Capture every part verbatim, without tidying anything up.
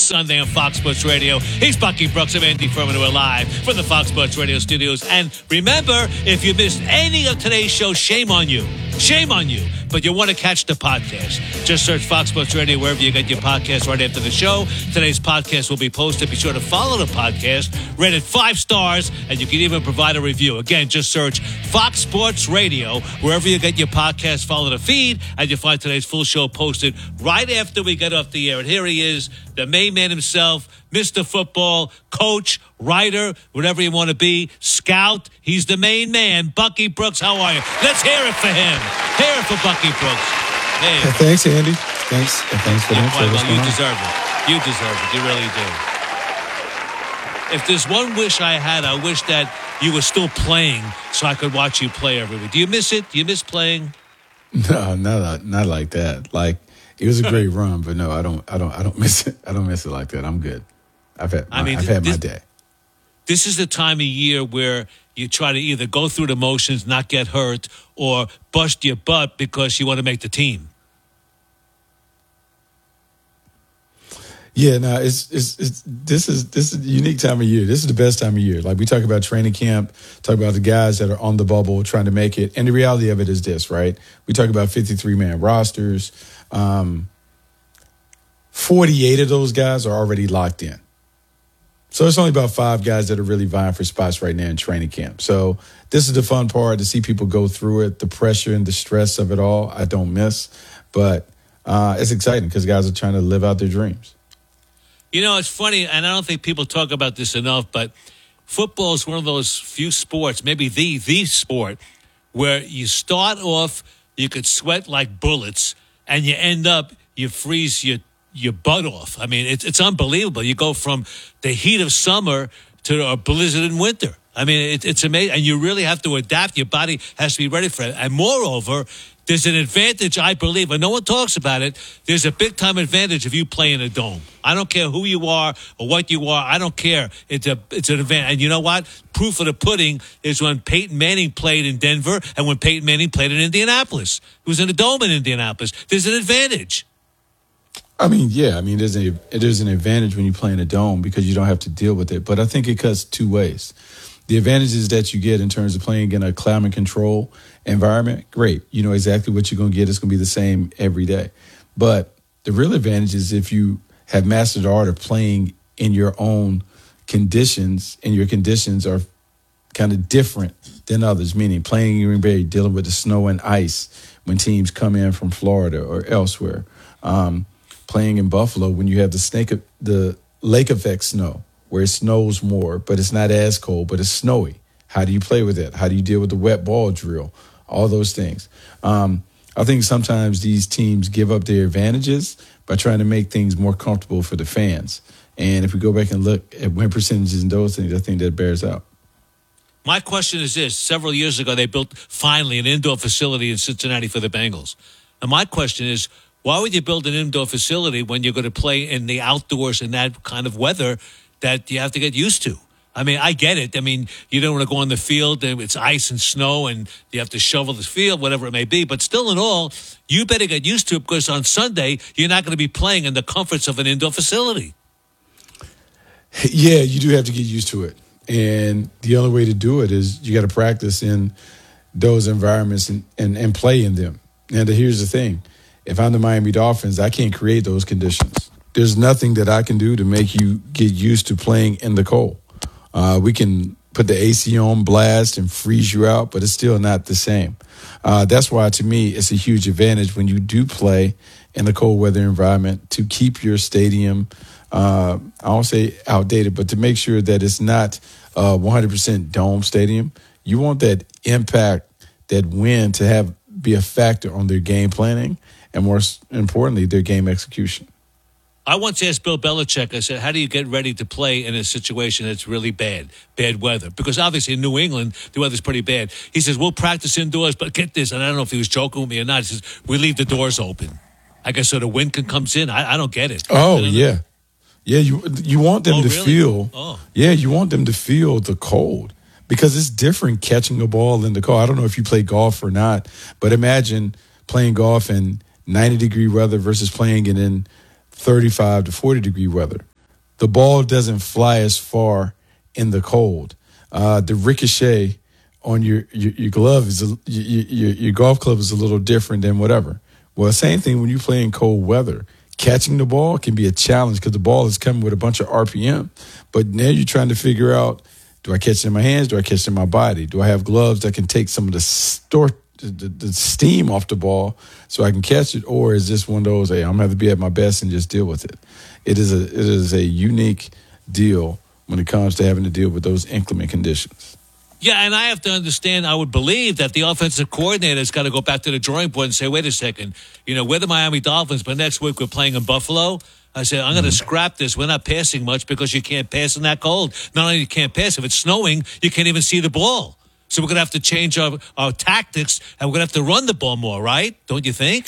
Sunday on Fox Sports Radio. He's Bucky Brooks. I'm Andy Furman. We're live from the Fox Sports Radio studios. And remember, if you missed any of today's show, shame on you. Shame on you. But you want to catch the podcast. Just search Fox Sports Radio wherever you get your podcast right after the show. Today's podcast will be posted. Be sure to follow the podcast. Rate it five stars, and you can even provide a review. Again, just search Fox Sports Radio wherever you get your podcast. Follow the feed, and you'll find today's full show posted right after we get off the air. And here he is, the main man himself, Mister Football, coach, writer, whatever you want to be, scout. He's the main man, Bucky Brooks. How are you? Let's hear it for him. Hear it for Bucky Brooks. Hey. Thanks, Andy. Thanks. Thanks for the intro. Well, you deserve it. You deserve it. You really do. If there's one wish I had, I wish that you were still playing so I could watch you play every week. Do you miss it? Do you miss playing? No, not not like that. Like, it was a great run, but no, I don't. I don't. I don't miss it. I don't miss it like that. I'm good. I've had. My, I mean, I've had this, my day. This is the time of year where you try to either go through the motions, not get hurt, or bust your butt because you want to make the team. Yeah, no, it's, it's it's this is this is a unique time of year. This is the best time of year. Like, we talk about training camp, talk about the guys that are on the bubble trying to make it, and the reality of it is this, right? We talk about fifty-three man rosters. Um, forty-eight of those guys are already locked in. So it's only about five guys that are really vying for spots right now in training camp. So this is the fun part, to see people go through it. The pressure and the stress of it all, I don't miss. But uh, it's exciting because guys are trying to live out their dreams. You know, it's funny, and I don't think people talk about this enough, but football is one of those few sports, maybe the the sport, where you start off, you could sweat like bullets, and you end up, you freeze your your butt off. I mean, it's it's unbelievable. You go from the heat of summer to a blizzard in winter. I mean, it, it's amazing, and you really have to adapt. Your body has to be ready for it. And moreover, there's an advantage, I believe, and no one talks about it. There's a big-time advantage if you play in a dome. I don't care who you are or what you are. I don't care. It's a it's an advantage. And you know what? Proof of the pudding is when Peyton Manning played in Denver and when Peyton Manning played in Indianapolis. He was in a dome in Indianapolis. There's an advantage. I mean, yeah. I mean, there's, a, there's an advantage when you play in a dome because you don't have to deal with it. But I think it cuts two ways. The advantages that you get in terms of playing in a climate control environment, great. You know exactly what you're going to get. It's going to be the same every day. But the real advantage is if you have mastered the art of playing in your own conditions, and your conditions are kind of different than others, meaning playing in Green Bay, dealing with the snow and ice when teams come in from Florida or elsewhere. Um, playing in Buffalo when you have the snake, the lake effect snow, where it snows more, but it's not as cold, but it's snowy. How do you play with it? How do you deal with the wet ball drill? All those things. Um, I think sometimes these teams give up their advantages by trying to make things more comfortable for the fans. And if we go back and look at win percentages and those things, I think that bears out. My question is this. Several years ago, they built finally an indoor facility in Cincinnati for the Bengals. And my question is, why would you build an indoor facility when you're going to play in the outdoors in that kind of weather that you have to get used to? I mean, I get it. I mean, you don't want to go on the field and it's ice and snow and you have to shovel the field, whatever it may be. But still in all, you better get used to it because on Sunday, you're not going to be playing in the comforts of an indoor facility. Yeah, you do have to get used to it. And the only way to do it is you got to practice in those environments and, and, and play in them. And here's the thing. If I'm the Miami Dolphins, I can't create those conditions. There's nothing that I can do to make you get used to playing in the cold. Uh, we can put the A C on blast and freeze you out, but it's still not the same. Uh, that's why, to me, it's a huge advantage when you do play in a cold weather environment to keep your stadium, uh, I won't say outdated, but to make sure that it's not a one hundred percent dome stadium. You want that impact, that win to have be a factor on their game planning and, more importantly, their game execution. I once asked Bill Belichick, I said, how do you get ready to play in a situation that's really bad, bad weather? Because obviously in New England, the weather's pretty bad. He says, we'll practice indoors, but get this, and I don't know if he was joking with me or not. He says, we leave the doors open. I guess so the wind can comes in. I, I don't get it. Oh, yeah. Yeah, you you want them oh, to really? feel, oh. yeah, you want them to feel the cold because it's different catching a ball in the cold. I don't know if you play golf or not, but imagine playing golf in ninety degree weather versus playing it in thirty-five to forty degree weather. the ball doesn't fly as far in the cold. Uh, the ricochet on your, your, your glove is a, your, your, your golf club is a little different than whatever. Well, same thing when you play in cold weather. Catching the ball can be a challenge because the ball is coming with a bunch of R P M. But now you're trying to figure out, do I catch it in my hands? Do I catch it in my body? Do I have gloves that can take some of the, store, the, the steam off the ball so I can catch it? Or is this one of those, hey, I'm going to have to be at my best and just deal with it? It is a it is a unique deal when it comes to having to deal with those inclement conditions. Yeah, and I have to understand, I would believe that the offensive coordinator's got to go back to the drawing board and say, wait a second, you know, we're the Miami Dolphins, but next week we're playing in Buffalo. I said, I'm going to mm-hmm. scrap this. We're not passing much because you can't pass in that cold. Not only you can't pass, if it's snowing, you can't even see the ball. So we're going to have to change our, our tactics, and we're going to have to run the ball more, right? Don't you think?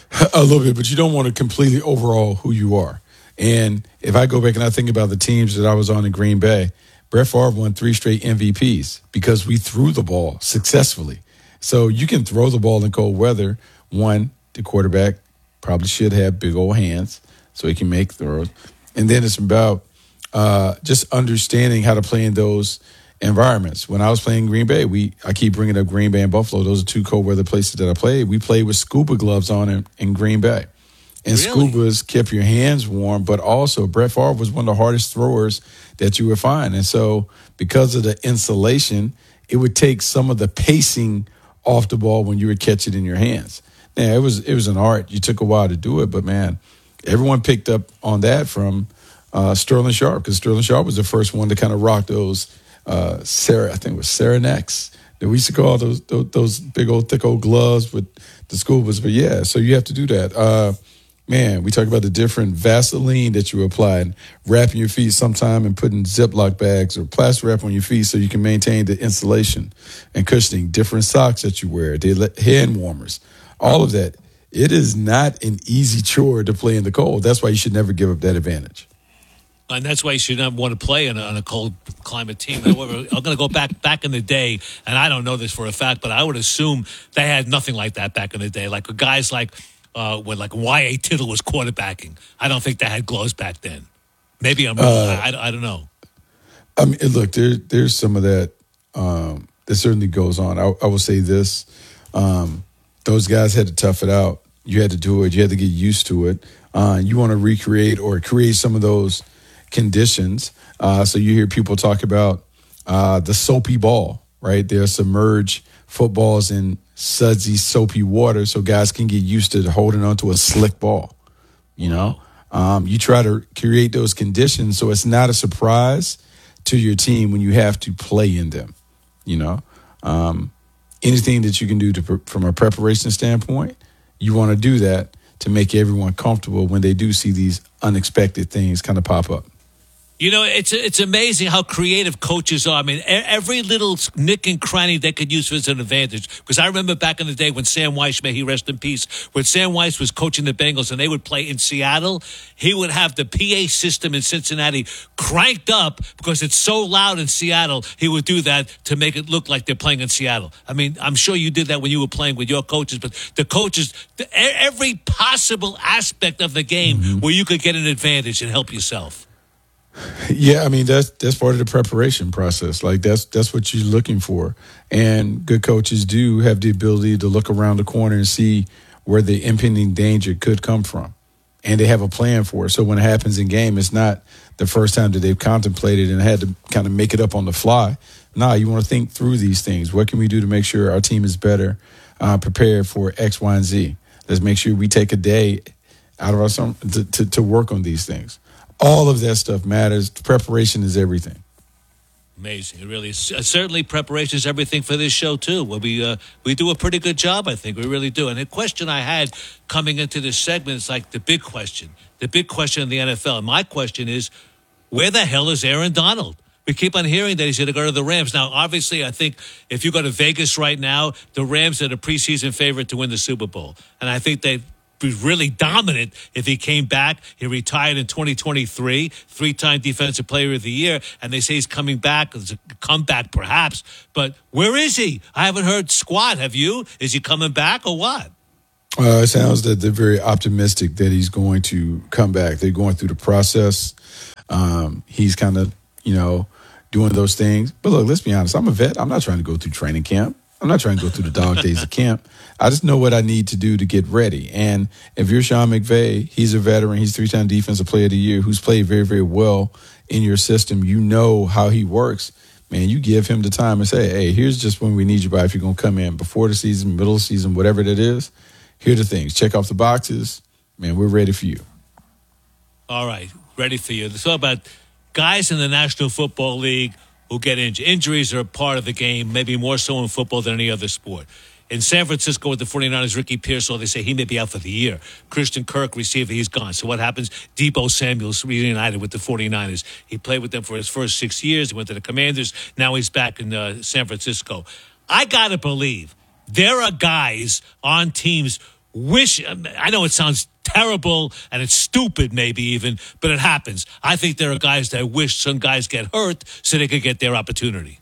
A little bit, but you don't want to completely overhaul who you are. And if I go back and I think about the teams that I was on in Green Bay, Brett Favre won three straight M V Ps because we threw the ball successfully. So you can throw the ball in cold weather. One, the quarterback probably should have big old hands so he can make throws. And then it's about uh, just understanding how to play in those environments. When I was playing Green Bay, we I keep bringing up Green Bay and Buffalo. Those are two cold weather places that I played. We played with scuba gloves on in, in Green Bay. And really? Scubas kept your hands warm, but also Brett Favre was one of the hardest throwers that you would find. And so because of the insulation, it would take some of the pacing off the ball when you would catch it in your hands. Now, it was it was an art. You took a while to do it, but, man, everyone picked up on that from uh, Sterling Sharp because Sterling Sharp was the first one to kind of rock those, uh, Sarah, I think it was Saranacs. That we used to call those, those those big old thick old gloves with the Scubas. But, yeah, so you have to do that. Uh Man, we talk about the different Vaseline that you apply and wrapping your feet sometime and putting Ziploc bags or plastic wrap on your feet so you can maintain the insulation and cushioning, different socks that you wear, the hand warmers, all of that. It is not an easy chore to play in the cold. That's why you should never give up that advantage. And that's why you should not want to play on a, on a cold climate team. However, I'm going to go back back in the day, and I don't know this for a fact, but I would assume they had nothing like that back in the day. Like guys like Uh, when like Y A Tittle was quarterbacking. I don't think they had gloves back then. Maybe I'm wrong. Uh, I, I, I don't know. I mean, look, there, there's some of that um, that certainly goes on. I, I will say this. Um, those guys had to tough it out. You had to do it. You had to get used to it. Uh, you want to recreate or create some of those conditions. Uh, so you hear people talk about uh, the soapy ball, right? They're submerged footballs in sudsy, soapy water so guys can get used to holding onto a slick ball, you know? Um, you try to create those conditions so it's not a surprise to your team when you have to play in them, you know? Um, anything that you can do to, from a preparation standpoint, you want to do that to make everyone comfortable when they do see these unexpected things kind of pop up. You know, it's it's amazing how creative coaches are. I mean, every little nick and cranny they could use as an advantage. Because I remember back in the day when Sam Weiss, may he rest in peace, when Sam Weiss was coaching the Bengals and they would play in Seattle, he would have the P A system in Cincinnati cranked up because it's so loud in Seattle. He would do that to make it look like they're playing in Seattle. I mean, I'm sure you did that when you were playing with your coaches, but the coaches, every possible aspect of the game mm-hmm. where you could get an advantage and help yourself. Yeah, I mean, that's that's part of the preparation process. Like, that's that's what you're looking for. And good coaches do have the ability to look around the corner and see where the impending danger could come from. And they have a plan for it. So when it happens in game, it's not the first time that they've contemplated and had to kind of make it up on the fly. Nah, you want to think through these things. What can we do to make sure our team is better uh, prepared for X, Y, and Z? Let's make sure we take a day out of our summer to, to, to work on these things. All of that stuff matters. Preparation is everything. Amazing. It really is. Uh, certainly preparation is everything for this show, too. Well, we, uh, we do a pretty good job, I think. We really do. And the question I had coming into this segment is like the big question. The big question in the N F L. And my question is, where the hell is Aaron Donald? We keep on hearing that he's going to go to the Rams. Now, obviously, I think if you go to Vegas right now, the Rams are the preseason favorite to win the Super Bowl. And I think they've be really dominant if he came back. He retired in twenty twenty-three, three-time Defensive Player of the Year, and they say he's coming back. It's a comeback, perhaps. But where is he? I haven't heard squat. Have you? Is he coming back or what? Uh, it sounds that they're very optimistic that he's going to come back. They're going through the process. Um, he's kind of, you know, doing those things. But look, let's be honest. I'm a vet. I'm not trying to go through training camp. I'm not trying to go through the dog days of camp. I just know what I need to do to get ready. And if you're Sean McVay, he's a veteran. He's three-time Defensive Player of the Year who's played very, very well in your system. You know how he works. Man, you give him the time and say, hey, here's just when we need you by. If you're going to come in before the season, middle of the season, whatever that is, here are the things. Check off the boxes. Man, we're ready for you. All right, ready for you. Let's talk about guys in the National Football League who get injured. Injuries are a part of the game, maybe more so in football than any other sport. In San Francisco with the 49ers, Ricky Pearsall, they say he may be out for the year. Christian Kirk, receiver, he's gone. So what happens? Debo Samuel's reunited with the 49ers. He played with them for his first six years. He went to the Commanders. Now he's back in uh, San Francisco. I got to believe there are guys on teams wish, I know it sounds terrible and it's stupid maybe even, but it happens. I think there are guys that wish some guys get hurt so they could get their opportunity.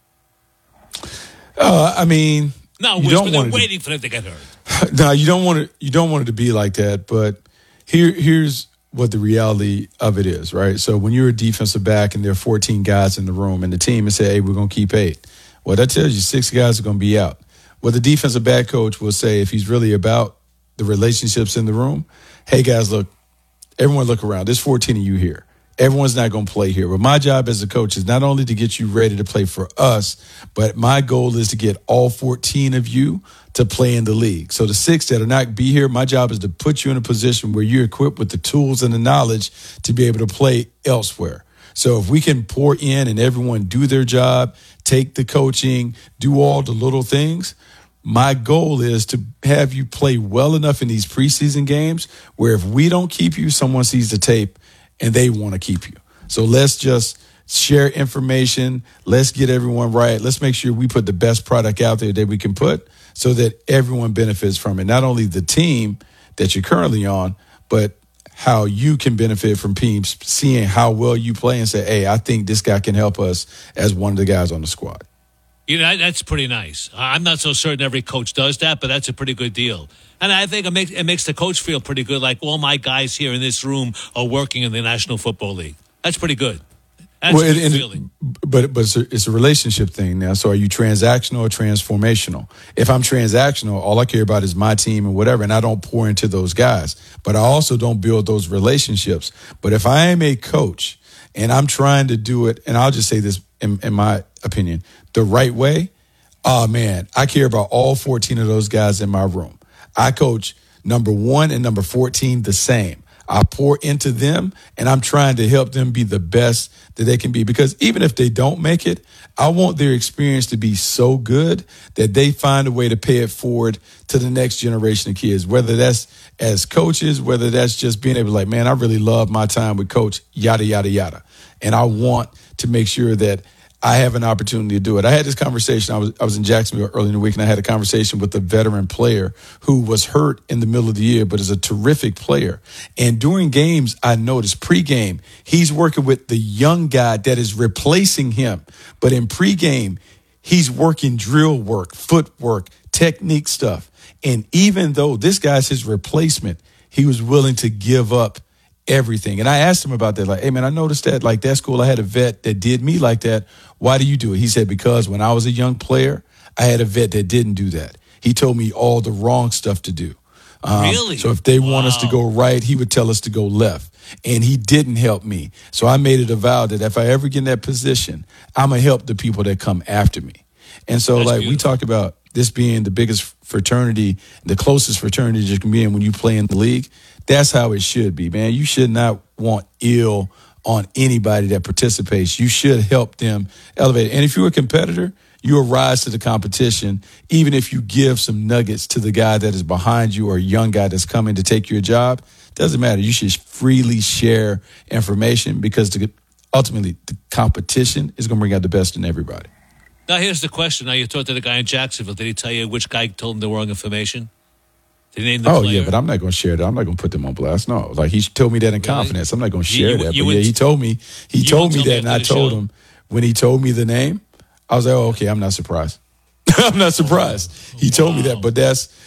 Uh, I mean... No, wish, but they're waiting to, for them to get hurt. No, you don't want it. You don't want it to be like that. But here, here's what the reality of it is, right? So when you're a defensive back and there are fourteen guys in the room, and the team has said, "Hey, we're going to keep eight," well, that tells you six guys are going to be out. What the defensive back coach will say, if he's really about the relationships in the room, "Hey, guys, look, everyone, look around. There's fourteen of you here. Everyone's not going to play here. But my job as a coach is not only to get you ready to play for us, but my goal is to get all fourteen of you to play in the league. So the six that are not be here, my job is to put you in a position where you're equipped with the tools and the knowledge to be able to play elsewhere. So if we can pour in and everyone do their job, take the coaching, do all the little things, my goal is to have you play well enough in these preseason games where if we don't keep you, someone sees the tape and they want to keep you. So let's just share information. Let's get everyone right. Let's make sure we put the best product out there that we can put so that everyone benefits from it. Not only the team that you're currently on, but how you can benefit from teams seeing how well you play and say, hey, I think this guy can help us as one of the guys on the squad. You know, that's pretty nice. I'm not so certain every coach does that, but that's a pretty good deal. And I think it makes, it makes the coach feel pretty good, like all my guys here in this room are working in the National Football League. That's pretty good. That's well, a good and, feeling. But, but it's, a, it's a relationship thing now. So are you transactional or transformational? If I'm transactional, all I care about is my team and whatever, and I don't pour into those guys. But I also don't build those relationships. But if I am a coach and I'm trying to do it, and I'll just say this in, in my opinion, the right way, oh, man, I care about all fourteen of those guys in my room. I coach number one and number fourteen the same. I pour into them, and I'm trying to help them be the best that they can be. Because even if they don't make it, I want their experience to be so good that they find a way to pay it forward to the next generation of kids, whether that's as coaches, whether that's just being able to like, man, I really love my time with coach, yada, yada, yada. And I want to make sure that I have an opportunity to do it. I had this conversation. I was I was in Jacksonville early in the week, and I had a conversation with a veteran player who was hurt in the middle of the year, but is a terrific player. And during games, I noticed pregame, he's working with the young guy that is replacing him. But in pregame, he's working drill work, footwork, technique stuff. And even though this guy's his replacement, he was willing to give up everything. And I asked him about that. Like, hey, man, I noticed that, like, that school, I had a vet that did me like that. Why do you do it? He said, because when I was a young player, I had a vet that didn't do that. He told me all the wrong stuff to do. Um, really? So if they wow. want us to go right, he would tell us to go left. And he didn't help me. So I made it a vow that if I ever get in that position, I'm going to help the people that come after me. And so, That's like, beautiful. We talk about this being the biggest fraternity, the closest fraternity you can be in when you play in the league. That's how it should be, man. You should not want ill on anybody that participates. You should help them elevate. And if you're a competitor, you'll rise to the competition, even if you give some nuggets to the guy that is behind you or a young guy that's coming to take your job. Doesn't matter. You should freely share information because the, ultimately the competition is going to bring out the best in everybody. Now, here's the question. Now, you talked to the guy in Jacksonville. Did he tell you which guy told him the wrong information? Did he name the oh, player? yeah, but I'm not going to share that. I'm not going to put them on blast. No, like he told me that in really? confidence. I'm not going to share you, you, that. You but would, yeah, he told me. He told me that, and I told show? him when he told me the name, I was like, oh, okay, I'm not surprised. I'm not surprised. He told wow. me that, but that's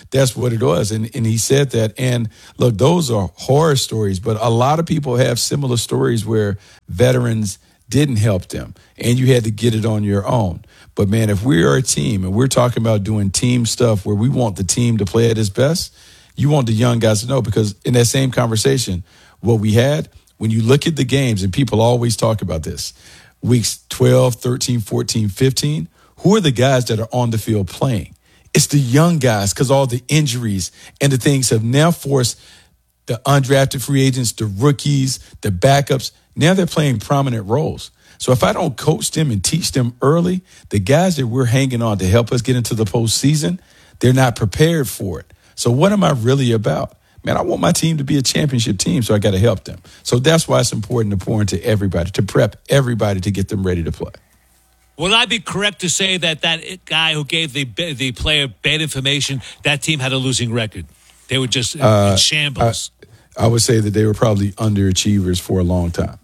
that's what it was. And and he said that. And look, those are horror stories, but a lot of people have similar stories where veterans didn't help them and you had to get it on your own. But man, if we are a team and we're talking about doing team stuff where we want the team to play at its best, you want the young guys to know, because in that same conversation, what we had, when you look at the games, and people always talk about this, weeks twelve, thirteen, fourteen, fifteen, who are the guys that are on the field playing? It's the young guys, because all the injuries and the things have now forced the undrafted free agents, the rookies, the backups. Now they're playing prominent roles. So if I don't coach them and teach them early, the guys that we're hanging on to help us get into the postseason, they're not prepared for it. So what am I really about? Man, I want my team to be a championship team, so I got to help them. So that's why it's important to pour into everybody, to prep everybody to get them ready to play. Would I be correct to say that that guy who gave the the player bad information, that team had a losing record? They were just uh, in shambles. I, I would say that they were probably underachievers for a long time.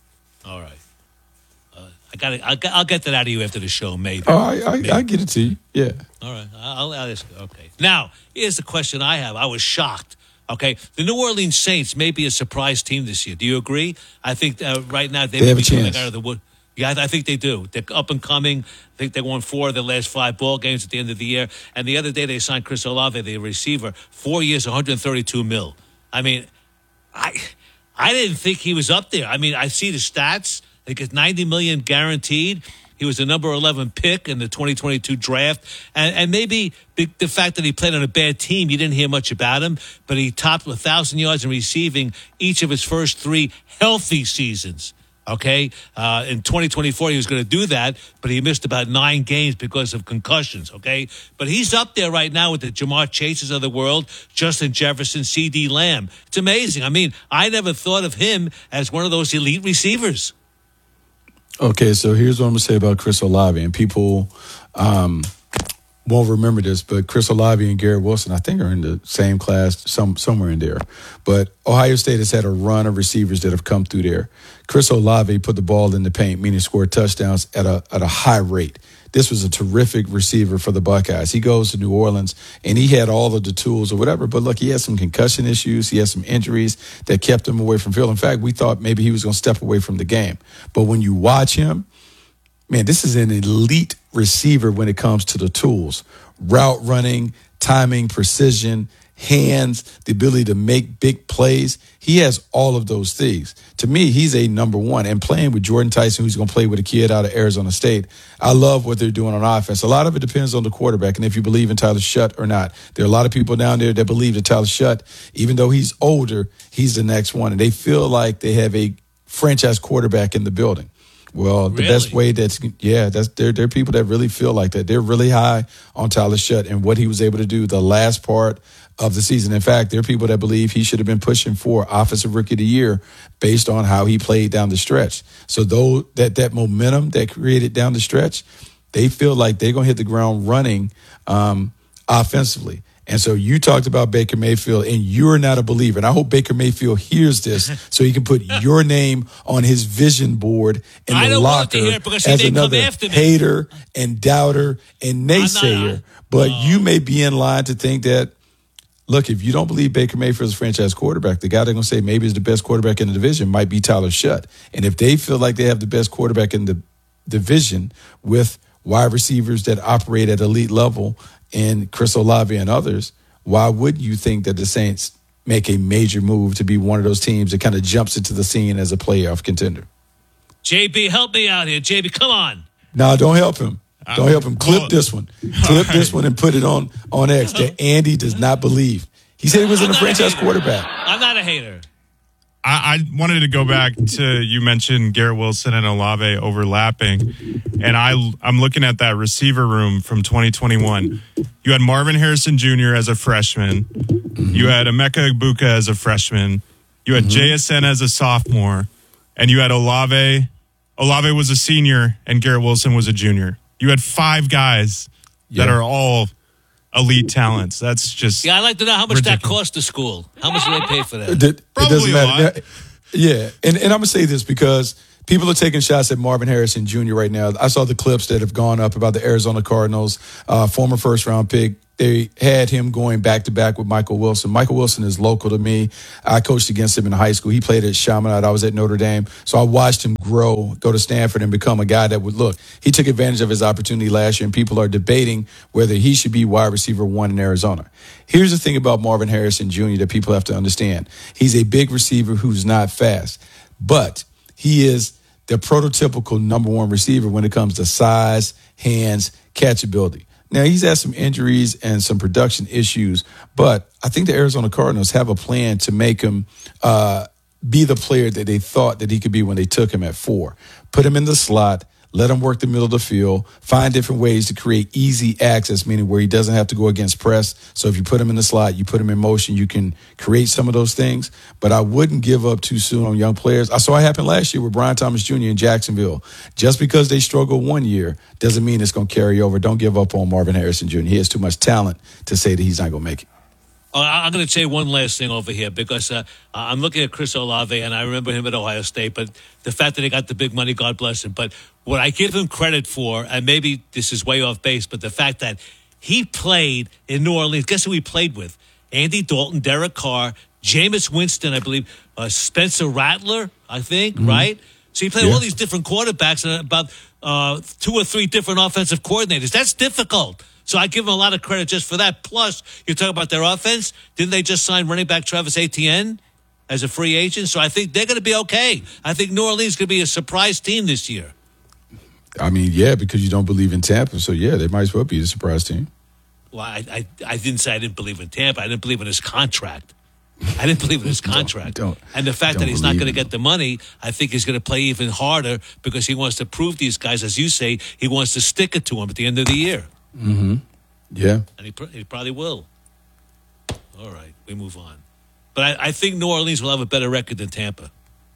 All right. Uh, I got I'll, I'll get that out of you after the show, maybe. Oh, I, I, maybe. I get it to you. Yeah. All right. I'll, I'll ask you. Okay. Now, here's the question I have. I was shocked. Okay. The New Orleans Saints may be a surprise team this year. Do you agree? I think uh, right now they, they may have be a chance. coming out of the wood. Yeah, I think they do. They're up and coming. I think they won four of their last five ball games at the end of the year. And the other day they signed Chris Olave, the receiver, four years, one hundred thirty-two mil. I mean, I I didn't think he was up there. I mean, I see the stats. I think it's ninety million guaranteed. He was the number eleven pick in the twenty twenty-two draft. And, and maybe the, the fact that he played on a bad team, you didn't hear much about him, but he topped one thousand yards in receiving each of his first three healthy seasons. Okay, uh, in twenty twenty-four, he was going to do that, but he missed about nine games because of concussions, okay? But he's up there right now with the Jamar Chases of the world, Justin Jefferson, C D Lamb. It's amazing. I mean, I never thought of him as one of those elite receivers. Okay, so here's what I'm going to say about Chris Olave. And people um, won't remember this, but Chris Olave and Garrett Wilson, I think, are in the same class, some somewhere in there. But Ohio State has had a run of receivers that have come through there. Chris Olave put the ball in the paint, meaning scored touchdowns at a at a high rate. This was a terrific receiver for the Buckeyes. He goes to New Orleans, and he had all of the tools or whatever. But look, he had some concussion issues. He had some injuries that kept him away from field. In fact, we thought maybe he was going to step away from the game. But when you watch him, man, this is an elite receiver when it comes to the tools. Route running, timing, precision, hands, the ability to make big plays. He has all of those things. To me, he's a number one. And playing with Jordan Tyson, who's going to play with a kid out of Arizona State, I love what they're doing on offense. A lot of it depends on the quarterback and if you believe in Tyler Shutt or not. There are a lot of people down there that believe that Tyler Shutt, even though he's older, he's the next one. And they feel like they have a franchise quarterback in the building. Well, the really? best way that's, yeah, that's there, there are people that really feel like that. They're really high on Tyler Shutt and what he was able to do the last part of the season. In fact, there are people that believe he should have been pushing for Offensive Rookie of the Year based on how he played down the stretch. So though that, that momentum that created down the stretch, they feel like they're going to hit the ground running um, offensively. And so you talked about Baker Mayfield, and you're not a believer. And I hope BakerMayfield hears this so he can put your name on his vision board in I the don't locker want to hear it because he as may come another after me. hater and doubter and naysayer. not, but oh. you may be in line to think that, look, if you don't believe Baker Mayfield is a franchise quarterback, the guy they're going to say maybe is the best quarterback in the division might be Tyler Shutt. And if they feel like they have the best quarterback in the division with wide receivers that operate at elite level and Chris Olave and others, why would you think that the Saints make a major move to be one of those teams that kind of jumps into the scene as a playoff contender? J B, help me out here. J B, come on. No, don't help him. Don't help him. Clip well, this one. Clip right. this one and put it on, on X that Andy does not believe. He said he wasn't a franchise quarterback. I'm not a hater. I, I wanted to go back to, you mentioned Garrett Wilson and Olave overlapping, and I, I'm looking at that receiver room from twenty twenty-one. You had Marvin Harrison Junior as a freshman. Mm-hmm. You had Emeka Egbuka as a freshman. You had mm-hmm. J S N as a sophomore. And you had Olave. Olave was a senior, and Garrett Wilson was a junior. You had five guys yeah. that are all elite talents. That's just yeah. I'd like to know how much ridiculous. that cost the school. How much do they pay for that? It, it Probably doesn't a matter. lot. Yeah, and and I'm gonna say this because people are taking shots at Marvin Harrison Junior right now. I saw the clips that have gone up about the Arizona Cardinals, uh, former first-round pick. They had him going back-to-back with Michael Wilson. Michael Wilson is local to me. I coached against him in high school. He played at Chaminade. I was at Notre Dame. So I watched him grow, go to Stanford, and become a guy that would look. He took advantage of his opportunity last year, and people are debating whether he should be wide receiver one in Arizona. Here's the thing about Marvin Harrison Junior that people have to understand. He's a big receiver who's not fast, but he is the prototypical number one receiver when it comes to size, hands, catchability. Now, he's had some injuries and some production issues, but I think the Arizona Cardinals have a plan to make him uh, be the player that they thought that he could be when they took him at four. Put him in the slot, let him work the middle of the field, find different ways to create easy access, meaning where he doesn't have to go against press. So if you put him in the slot, you put him in motion, you can create some of those things. But I wouldn't give up too soon on young players. I saw it happen last year with Brian Thomas Junior in Jacksonville. Just because they struggle one year doesn't mean it's going to carry over. Don't give up on Marvin Harrison Junior He has too much talent to say that he's not going to make it. Oh, I'm going to say one last thing over here because uh, I'm looking at Chris Olave, and I remember him at Ohio State, but the fact that he got the big money, God bless him. But what I give him credit for, and maybe this is way off base, but the fact that he played in New Orleans, guess who he played with? Andy Dalton, Derek Carr, Jameis Winston, I believe, uh, Spencer Rattler, I think, mm-hmm. right? So he played yeah. all these different quarterbacks and about uh, two or three different offensive coordinators. That's difficult. So I give them a lot of credit just for that. Plus, you talk about their offense. Didn't they just sign running back Travis Etienne as a free agent? So I think they're going to be okay. I think New Orleans is going to be a surprise team this year. I mean, yeah, because you don't believe in Tampa. So, yeah, they might as well be a surprise team. Well, I, I, I didn't say I didn't believe in Tampa. I didn't believe in his contract. I didn't believe in his contract. don't, don't, and the fact that he's not going to get the money, I think he's going to play even harder because he wants to prove these guys, as you say, he wants to stick it to them at the end of the year. Mm-hmm. Yeah. And he, pr- he probably will. All right, we move on. But I, I think New Orleans will have a better record than Tampa.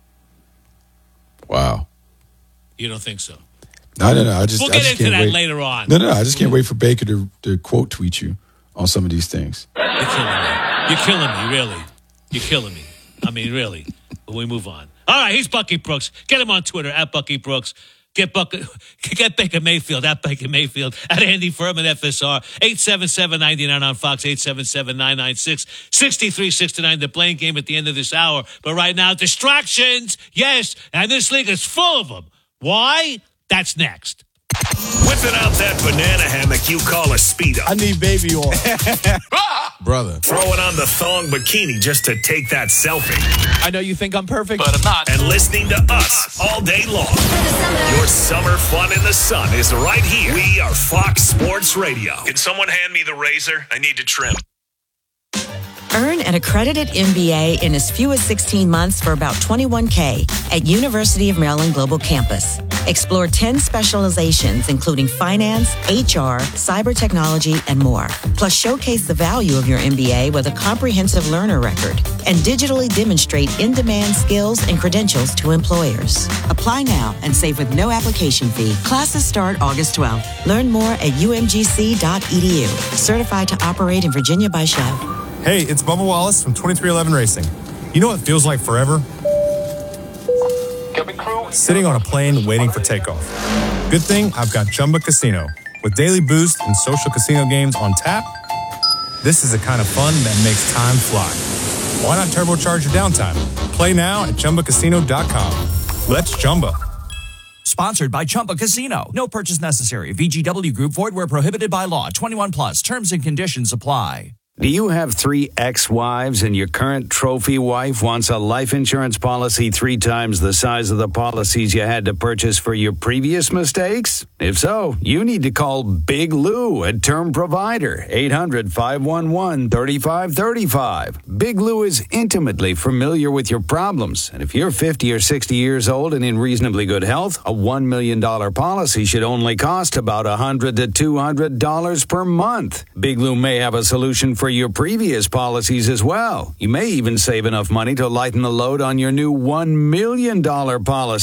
Wow. You don't think so? No, no, no. I just, we'll I get just into can't that wait. later on. No, no, I just can't wait for Baker to, to quote tweet you on some of these things. You're killing me. You're killing me, really. You're killing me. I mean, really. But we move on. All right, he's Bucky Brooks. Get him on Twitter, at Bucky Brooks. Get Buck, get Baker Mayfield, at Baker Mayfield, at Andy Furman, F S R, eight seven seven, nine nine on Fox, eight seven seven, nine nine six, six three six nine, the Blaine game at the end of this hour. But right now, distractions, yes, and this league is full of them. Why? That's next. Whipping out that banana hammock you call a Speedo. I need baby oil. Brother. Throwing on the thong bikini just to take that selfie. I know you think I'm perfect, but I'm not. And listening to us all day long. Your summer fun in the sun is right here. We are Fox Sports Radio. Can someone hand me the razor? I need to trim. Earn an accredited M B A in as few as sixteen months for about twenty-one K at University of Maryland Global Campus. Explore ten specializations, including finance, H R, cyber technology, and more. Plus, showcase the value of your M B A with a comprehensive learner record and digitally demonstrate in-demand skills and credentials to employers. Apply now and save with no application fee. Classes start August twelfth. Learn more at u m g c dot e d u. Certified to operate in Virginia by Chev. Hey, it's Bubba Wallace from twenty-three eleven Racing. You know what feels like forever? Sitting on a plane waiting for takeoff. Good thing I've got Chumba Casino. With daily boost and social casino games on tap, this is the kind of fun that makes time fly. Why not turbocharge your downtime? Play now at Chumba Casino dot com. Let's Chumba. Sponsored by Chumba Casino. No purchase necessary. V G W Group. Void where prohibited by law. twenty-one plus. Terms and conditions apply. Do you have three ex-wives and your current trophy wife wants a life insurance policy three times the size of the policies you had to purchase for your previous mistakes? If so, you need to call Big Lou at Term Provider, eight hundred, five one one, three five three five. Big Lou is intimately familiar with your problems, and if you're fifty or sixty years old and in reasonably good health, a one million dollars policy should only cost about one hundred to two hundred dollars per month. Big Lou may have a solution for your previous policies as well. You may even save enough money to lighten the load on your new one million dollars policy.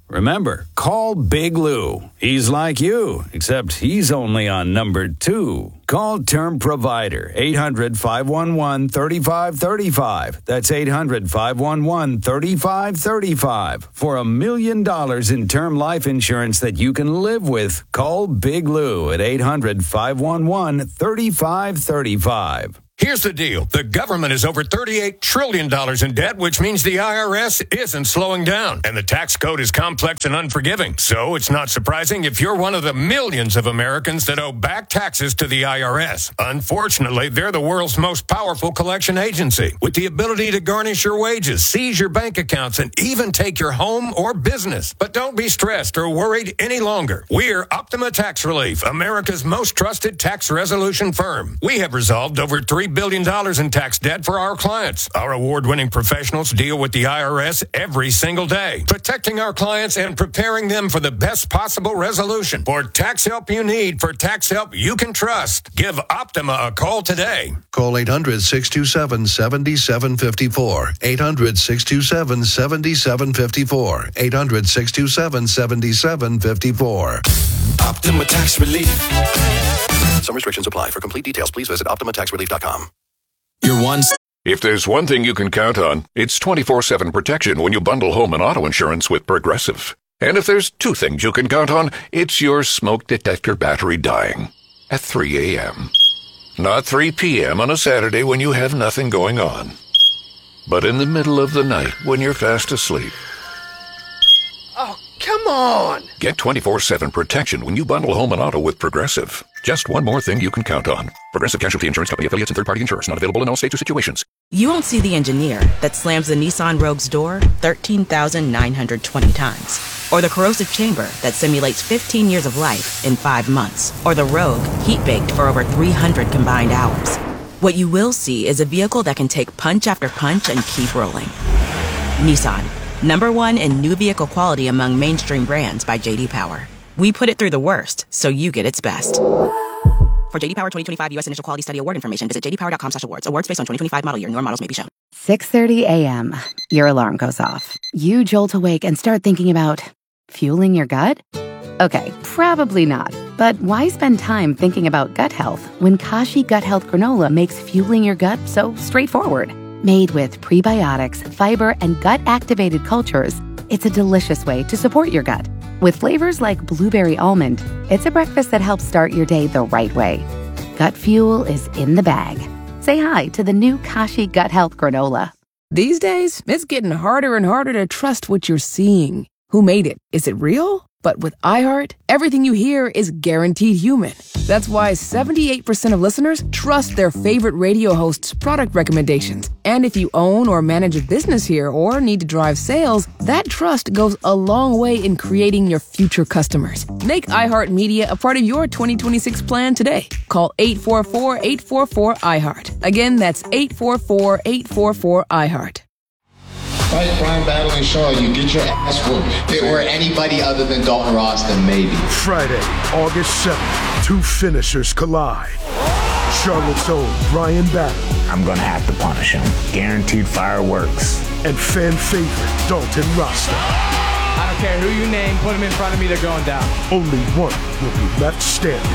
Remember, call Big Lou. He's like you, except he's only on number two. Call Term Provider, eight hundred, five one one, three five three five. That's eight hundred, five one one, three five three five. For a million dollars in term life insurance that you can live with, call Big Lou at eight hundred, five one one, three five three five. Here's the deal. The government is over thirty-eight trillion dollars in debt, which means the I R S isn't slowing down. And the tax code is complex and unforgiving. So it's not surprising if you're one of the millions of Americans that owe back taxes to the I R S. Unfortunately, they're the world's most powerful collection agency, with the ability to garnish your wages, seize your bank accounts, and even take your home or business. But don't be stressed or worried any longer. We're Optima Tax Relief, America's most trusted tax resolution firm. We have resolved over three billion dollars in tax debt for our clients. Our award-winning professionals deal with the I R S every single day, protecting our clients and preparing them for the best possible resolution. For tax help you need, for tax help you can trust, give Optima a call today. Call eight hundred, six two seven, seven seven five four. eight hundred, six two seven, seven seven five four. eight hundred, six two seven, seven seven five four. Optima Tax Relief. Some restrictions apply. For complete details, please visit optima tax relief dot com. Your one. If there's one thing you can count on, it's twenty-four seven protection when you bundle home and auto insurance with Progressive. And if there's two things you can count on, it's your smoke detector battery dying at three a.m. Not three p.m. on a Saturday when you have nothing going on, but in the middle of the night when you're fast asleep. Oh, come on! Get twenty-four seven protection when you bundle home and auto with Progressive. Just one more thing you can count on. Progressive Casualty Insurance Company affiliates and third-party insurers. Not available in all states or situations. You won't see the engineer that slams the Nissan Rogue's door thirteen thousand nine hundred twenty times. Or the corrosive chamber that simulates fifteen years of life in five months. Or the Rogue heat-baked for over three hundred combined hours. What you will see is a vehicle that can take punch after punch and keep rolling. Nissan. Number one in new vehicle quality among mainstream brands by J D Power. We put it through the worst, so you get its best. For J D Power twenty twenty-five U S Initial Quality Study Award information, visit j d power dot com slash awards. Awards based on twenty twenty-five model year. Newer models may be shown. six thirty a.m. Your alarm goes off. You jolt awake and start thinking about fueling your gut? Okay, probably not. But why spend time thinking about gut health when Kashi Gut Health Granola makes fueling your gut so straightforward? Made with prebiotics, fiber, and gut-activated cultures, it's a delicious way to support your gut. With flavors like blueberry almond, it's a breakfast that helps start your day the right way. Gut fuel is in the bag. Say hi to the new Kashi Gut Health Granola. These days, it's getting harder and harder to trust what you're seeing. Who made it? Is it real? But with iHeart, everything you hear is guaranteed human. That's why seventy-eight percent of listeners trust their favorite radio host's product recommendations. And if you own or manage a business here or need to drive sales, that trust goes a long way in creating your future customers. Make iHeartMedia a part of your twenty twenty-six plan today. Call eight four four, eight four four, iHeart. Again, that's eight four four, eight four four, iHeart. Fight Brian Battle and Shaw, you get your ass whooped. If it were anybody other than Dalton Ross, then maybe. Friday, August seventh, two finishers collide. Charlotte's own Brian Battle. I'm gonna have to punish him. Guaranteed fireworks. And fan favorite Dalton Rasta. I don't care who you name, put him in front of me, they're going down. Only one will be left standing.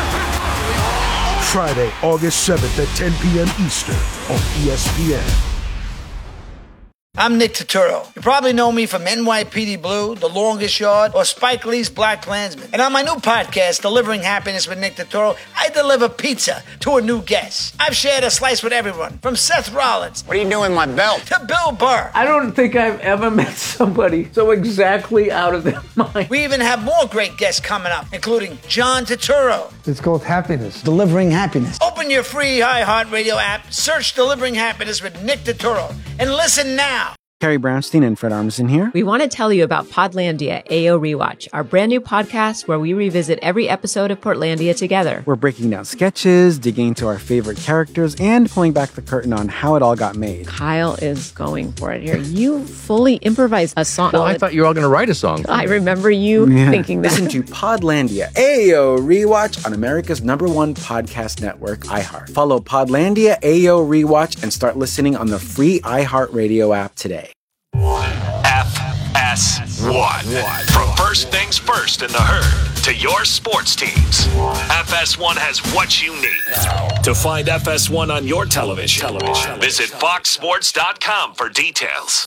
Friday, August seventh at ten p.m. Eastern on E S P N. I'm Nick Turturro. You probably know me from N Y P D Blue, The Longest Yard, or Spike Lee's Black Klansman. And on my new podcast, Delivering Happiness with Nick Turturro, I deliver pizza to a new guest. I've shared a slice with everyone, from Seth Rollins. What are you doing with my belt? To Bill Burr. I don't think I've ever met somebody so exactly out of their mind. We even have more great guests coming up, including John Turturro. It's called Happiness. Delivering Happiness. Open your free iHeartRadio app, search Delivering Happiness with Nick Turturro, and listen now. Carrie Brownstein and Fred Armisen here. We want to tell you about Podlandia A O Rewatch, our brand new podcast where we revisit every episode of Portlandia together. We're breaking down sketches, digging into our favorite characters, and pulling back the curtain on how it all got made. Kyle is going for it here. You fully improvised a song. Well, I thought you were all going to write a song. I remember you yeah. thinking that. Listen to Podlandia A O Rewatch on America's number one podcast network, iHeart. Follow Podlandia A O Rewatch and start listening on the free iHeartRadio app today. F S one. From first things first in the herd to your sports teams, F S one has what you need. To find F S one on your television, television. visit fox sports dot com for details.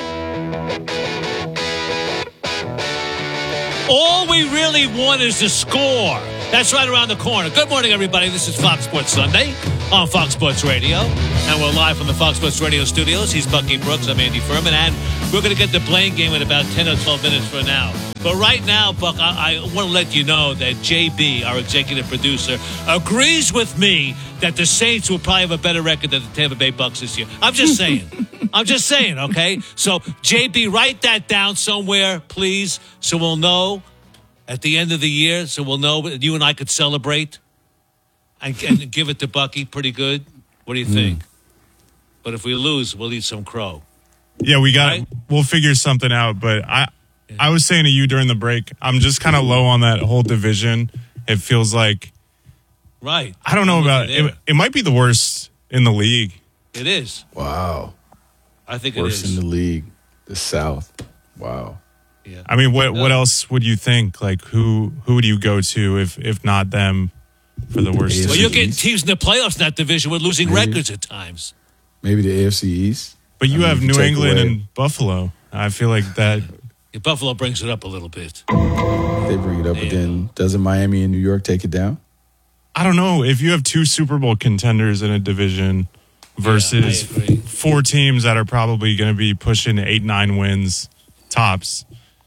All we really want is the score. That's right around the corner. Good morning, everybody. This is Fox Sports Sunday on Fox Sports Radio. And we're live from the Fox Sports Radio studios. He's Bucky Brooks. I'm Andy Furman. And we're going to get the Blaine game in about ten or twelve minutes from now. But right now, Buck, I, I want to let you know that J B, our executive producer, agrees with me that the Saints will probably have a better record than the Tampa Bay Bucks this year. I'm just saying. I'm just saying, okay? So, J B, write that down somewhere, please, so we'll know at the end of the year, so we'll know you and I could celebrate and, and give it to Bucky pretty good. What do you think? Mm. But if we lose, we'll eat some crow. Yeah, we got. Right? We'll figure something out. But I, yeah. I was saying to you during the break, I'm just kind of low on that whole division. It feels like, right? I don't know about it. It might be the worst in the league. It is. Wow. I think worst it is. in the league, the South. Wow. Yeah. I mean, what what else would you think? Like, who who would you go to if if not them for the worst? Well, you're getting teams in the playoffs in that division with losing Maybe. records at times. Maybe the A F C East. But you I have mean, New England away. and Buffalo. I feel like that. Yeah, Buffalo brings it up a little bit. They bring it up, but then doesn't Miami and New York take it down? I don't know. If you have two Super Bowl contenders in a division versus yeah, four teams that are probably going to be pushing eight, nine wins tops,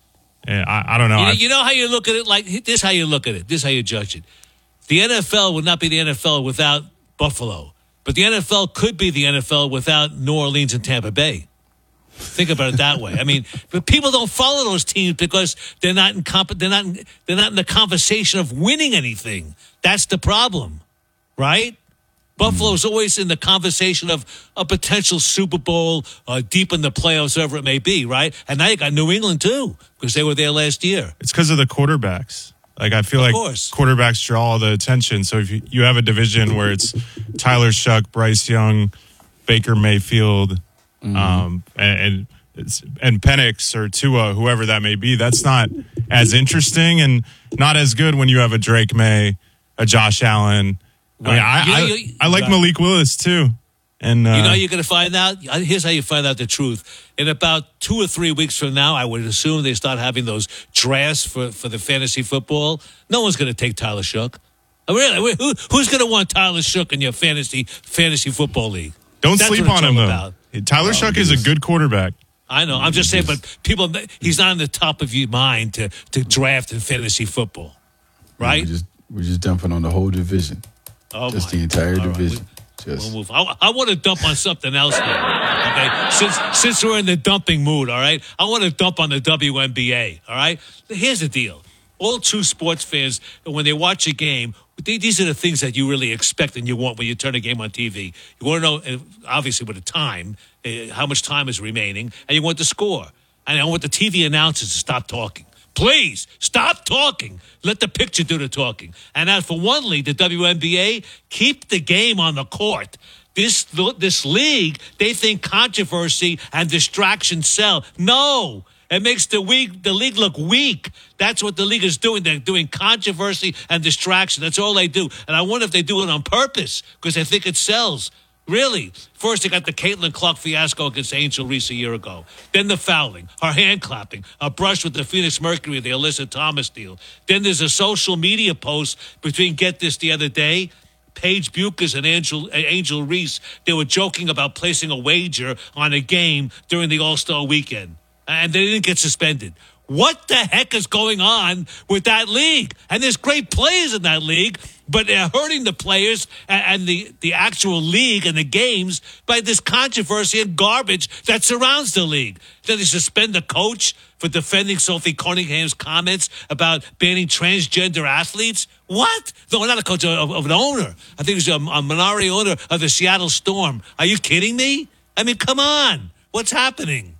I, I don't know. You, I, you know how you look at it? Like this is how you look at it. This is how you judge it. The N F L would not be the N F L without Buffalo. But the N F L could be the N F L without New Orleans and Tampa Bay. Think about it that way. I mean, but people don't follow those teams because they're not in comp- they're not in, they're not in the conversation of winning anything. That's the problem, right? Buffalo's always in the conversation of a potential Super Bowl, uh, deep in the playoffs, whatever it may be, right? And now you got New England too because they were there last year. It's because of the quarterbacks. Like, I feel of like course. quarterbacks draw all the attention. So if you, you have a division where it's Tyler Shuck, Bryce Young, Baker Mayfield, mm-hmm. um, and and, it's, and Penix or Tua, whoever that may be, that's not as interesting and not as good when you have a Drake May, a Josh Allen. Right. I mean, I, you know, you, I, I like right. Malik Willis too. And uh, you know, you're going to find out. Here's how you find out the truth. In about two or three weeks from now, I would assume they start having those drafts for, for the fantasy football. No one's going to take Tyler Shook. Oh, really? Who, who's going to want Tyler Shook in your fantasy fantasy football league? Don't That's sleep on him though. About. Tyler oh, Shook is a good quarterback. I know. I'm just saying, but people, he's not on the top of your mind to to draft in fantasy football, right? We're just, we're just dumping on the whole division. Oh just my. the entire All division. Right. Just. We'll move. I, I want to dump on something else here. Okay, since since we're in the dumping mood, all right. I want to dump on the W N B A. All right. Here's the deal: all true sports fans, when they watch a game, these are the things that you really expect and you want when you turn a game on T V. You want to know, obviously, with the time, how much time is remaining, and you want the score. And I want the T V announcers to stop talking. Please, stop talking. Let the picture do the talking. And as for one league, the W N B A, keep the game on the court. This this league, they think controversy and distraction sell. No, it makes the weak, the league look weak. That's what the league is doing. They're doing controversy and distraction. That's all they do. And I wonder if they do it on purpose because they think it sells. Really? First, they got the Caitlin Clark fiasco against Angel Reese a year ago. Then the fouling, her hand clapping, a brush with the Phoenix Mercury, the Alyssa Thomas deal. Then there's a social media post between, get this, the other day, Paige Buchers and Angel, Angel Reese. They were joking about placing a wager on a game during the All-Star weekend. And they didn't get suspended. What the heck is going on with that league? And there's great players in that league, but they're hurting the players and the, the actual league and the games by this controversy and garbage that surrounds the league. Then they suspend the coach for defending Sophie Cunningham's comments about banning transgender athletes. What? No, not a coach, of, of an owner. I think it was a, a minority owner of the Seattle Storm. Are you kidding me? I mean, come on. What's happening?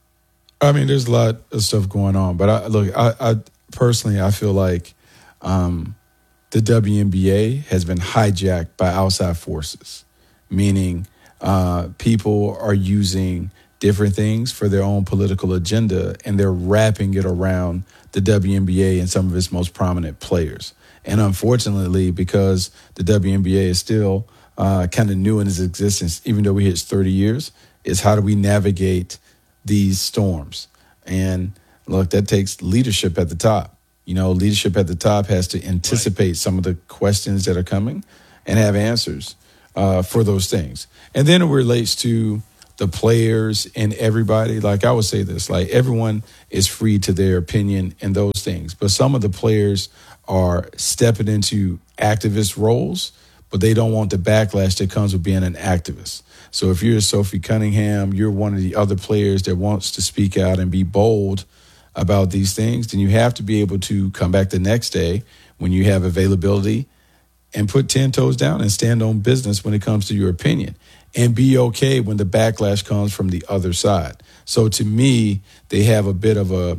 I mean, there's a lot of stuff going on, but I, look, I, I personally, I feel like um, the W N B A has been hijacked by outside forces, meaning uh, people are using different things for their own political agenda, and they're wrapping it around the W N B A and some of its most prominent players. And unfortunately, because the W N B A is still uh, kind of new in its existence, even though we hit thirty years, is how do we navigate these storms? And look, that takes leadership at the top. You know, leadership at the top has to anticipate right. some of the questions that are coming and have answers uh, for those things. And then it relates to the players and everybody. Like I would say this, like everyone is free to their opinion and those things. But some of the players are stepping into activist roles, but they don't want the backlash that comes with being an activist. So if you're Sophie Cunningham, you're one of the other players that wants to speak out and be bold about these things, then you have to be able to come back the next day when you have availability and put ten toes down and stand on business when it comes to your opinion, and be okay when the backlash comes from the other side. So to me, they have a bit of a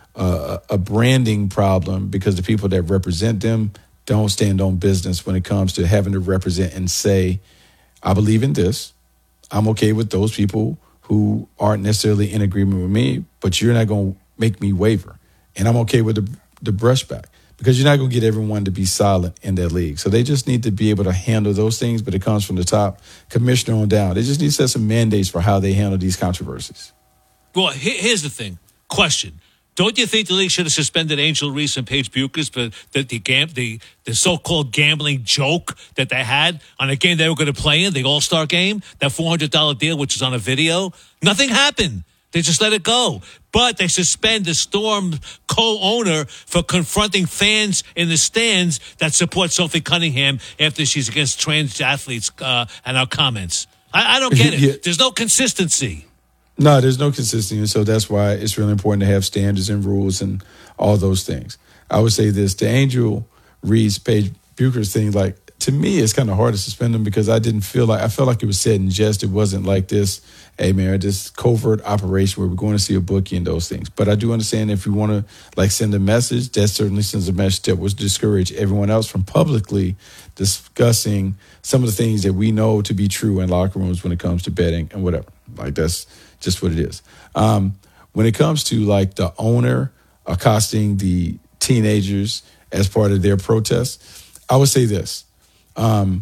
a, a branding problem because the people that represent them don't stand on business when it comes to having to represent and say, I believe in this. I'm okay with those people who aren't necessarily in agreement with me, but you're not going to make me waver. And I'm okay with the, the brushback because you're not going to get everyone to be silent in that league. So they just need to be able to handle those things, but it comes from the top commissioner on down. They just need to set some mandates for how they handle these controversies. Well, here's the thing. Question. Don't you think the league should have suspended Angel Reese and Paige Buchers for the the, gam- the the so-called gambling joke that they had on a game they were going to play in, the All-Star game, that four hundred dollars deal, which is on a video? Nothing happened. They just let it go. But they suspend the Storm co-owner for confronting fans in the stands that support Sophie Cunningham after she's against trans athletes uh, and our comments. I, I don't get it. Yeah. There's no consistency. No, there's no consistency. So that's why it's really important to have standards and rules and all those things. I would say this, the Angel Reese, Paige Buchers thing, like, to me, it's kind of hard to suspend them because I didn't feel like, I felt like it was said in jest. It wasn't like this, hey, man, this covert operation where we're going to see a bookie and those things. But I do understand if you want to, like, send a message, that certainly sends a message that would discourage everyone else from publicly discussing some of the things that we know to be true in locker rooms when it comes to betting and whatever. Like, that's just what it is. Um, when it comes to, like, the owner accosting the teenagers as part of their protest, I would say this. Um,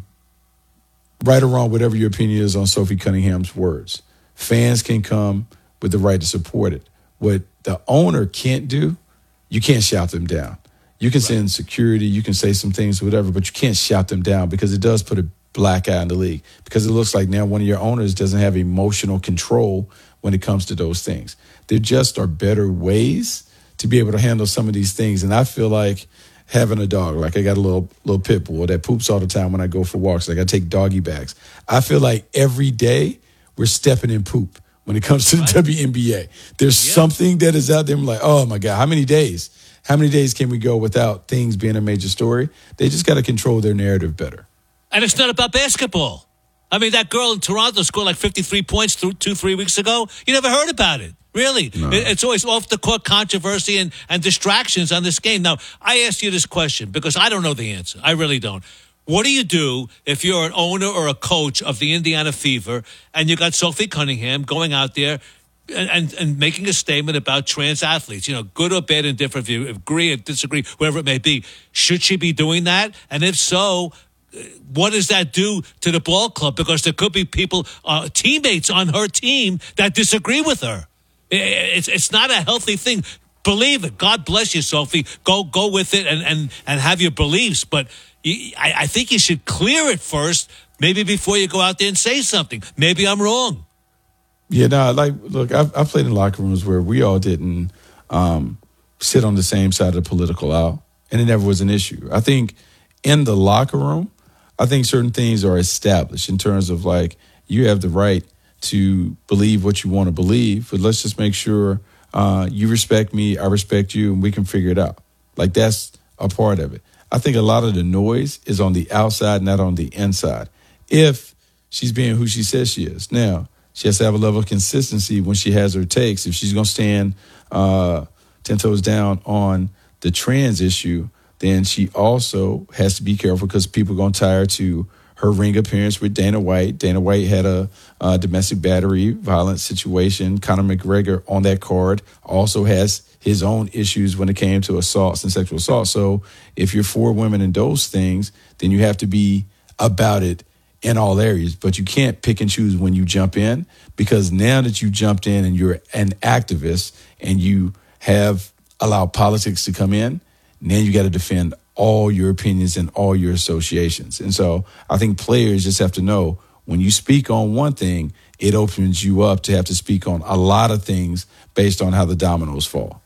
right or wrong, whatever your opinion is on Sophie Cunningham's words, fans can come with the right to support it. What the owner can't do, you can't shout them down. You can right. send security, you can say some things, whatever, but you can't shout them down because it does put a black eye in the league because it looks like now one of your owners doesn't have emotional control when it comes to those things. There just are better ways to be able to handle some of these things. And I feel like having a dog, like I got a little little pit bull that poops all the time when I go for walks. Like I take doggy bags. I feel like every day we're stepping in poop when it comes to the right. W N B A. There's yeah. something that is out there. I'm like, oh my God, how many days? How many days can we go without things being a major story? They just got to control their narrative better. And it's not about basketball. I mean, that girl in Toronto scored like fifty-three points two, two three weeks ago. You never heard about it. Really. No. It's always off-the-court controversy and, and distractions on this game. Now, I asked you this question because I don't know the answer. I really don't. What do you do if you're an owner or a coach of the Indiana Fever and you got Sophie Cunningham going out there and, and, and making a statement about trans athletes, you know, good or bad, indifferent, if you agree or disagree, whatever it may be? Should she be doing that? And if so, what does that do to the ball club? Because there could be people, uh, teammates on her team that disagree with her. It's it's not a healthy thing. Believe it. God bless you, Sophie. Go go with it and, and, and have your beliefs. But you, I, I think you should clear it first, maybe before you go out there and say something. Maybe I'm wrong. Yeah, no, like, look, I've, I've played in locker rooms where we all didn't um, sit on the same side of the political aisle, and it never was an issue. I think in the locker room, I think certain things are established in terms of, like, you have the right to believe what you want to believe, but let's just make sure uh, you respect me, I respect you, and we can figure it out. Like, that's a part of it. I think a lot of the noise is on the outside, not on the inside. If she's being who she says she is. Now, she has to have a level of consistency when she has her takes. If she's going to stand uh, ten toes down on the trans issue, then she also has to be careful because people are going to tie her to her ring appearance with Dana White. Dana White had a, a domestic battery violence situation. Conor McGregor on that card also has his own issues when it came to assaults and sexual assault. So if you're for women in those things, then you have to be about it in all areas. But you can't pick and choose when you jump in, because now that you jumped in and you're an activist and you have allowed politics to come in, now you got to defend all your opinions and all your associations. And so I think players just have to know, when you speak on one thing, it opens you up to have to speak on a lot of things based on how the dominoes fall.